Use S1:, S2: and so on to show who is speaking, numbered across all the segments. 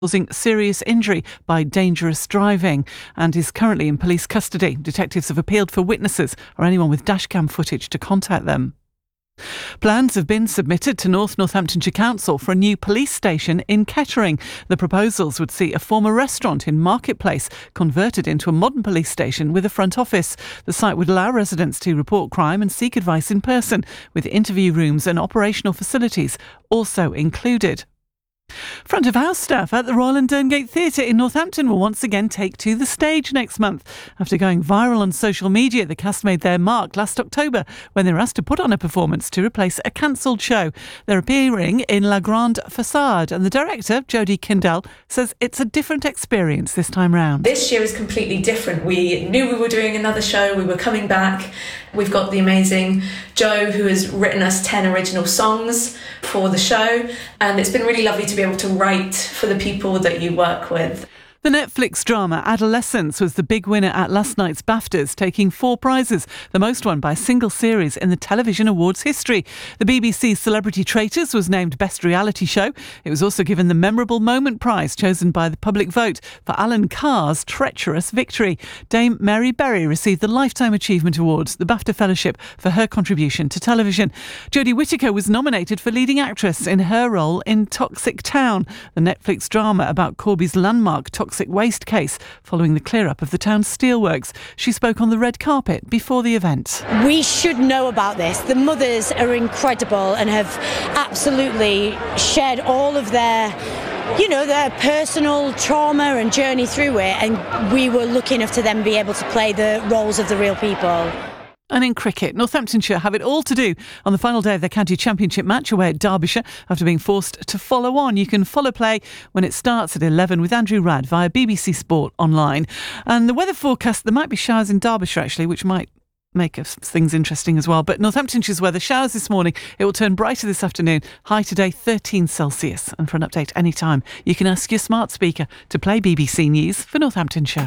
S1: causing serious injury by dangerous driving and is currently in police custody. Detectives have appealed for witnesses or anyone with dashcam footage to contact them. Plans have been submitted to North Northamptonshire Council for a new police station in Kettering. The proposals would see a former restaurant in Marketplace converted into a modern police station with a front office. The site would allow residents to report crime and seek advice in person, with interview rooms and operational facilities also included. Front of house staff at the Royal and Derngate Theatre in Northampton will once again take to the stage next month. After going viral on social media, the cast made their mark last October when they were asked to put on a performance to replace a cancelled show. They're appearing in La Grande Façade, and the director, Jodie Kindell, says it's a different experience this time round.
S2: This year is completely different. We knew we were doing another show, we were coming back. We've got the amazing Joe, who has written us 10 original songs for the show, and it's been really lovely to be able to write for the people that you work with.
S1: The Netflix drama Adolescence was the big winner at last night's BAFTAs, taking 4 prizes, the most won by a single series in the television awards history. The BBC's Celebrity Traitors was named Best Reality Show. It was also given the Memorable Moment prize, chosen by the public vote, for Alan Carr's treacherous victory. Dame Mary Berry received the Lifetime Achievement Awards, the BAFTA Fellowship, for her contribution to television. Jodie Whittaker was nominated for leading actress in her role in Toxic Town, the Netflix drama about Corby's landmark toxic waste case following the clear-up of the town's steelworks. She spoke on the red carpet before the event.
S3: We should know about this. The mothers are incredible and have absolutely shared all of their personal trauma and journey through it, and we were lucky enough to then be able to play the roles of the real people.
S1: And in cricket, Northamptonshire have it all to do on the final day of their county championship match away at Derbyshire after being forced to follow on. You can follow play when it starts at 11 with Andrew Radd via BBC Sport Online. And the weather forecast, there might be showers in Derbyshire actually, which might make things interesting as well. But Northamptonshire's weather, showers this morning. It will turn brighter this afternoon. High today, 13 Celsius. And for an update anytime, you can ask your smart speaker to play BBC News for Northamptonshire.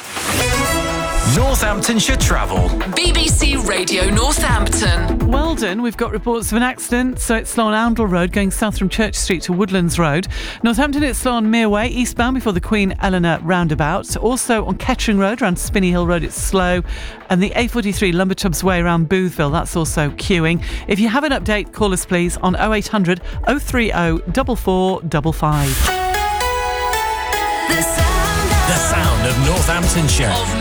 S4: Northamptonshire Travel.
S5: BBC Radio Northampton.
S1: Weldon, we've got reports of an accident, so it's slow on Oundle Road going south from Church Street to Woodlands Road. Northampton, it's slow on Mereway, eastbound before the Queen Eleanor roundabout. Also on Kettering Road, around Spinney Hill Road, it's slow. And the A43 Lumbertubs Way around Boothville, that's also queuing. If you have an update, call us please on 0800 030 4455.
S4: The sound of Northamptonshire.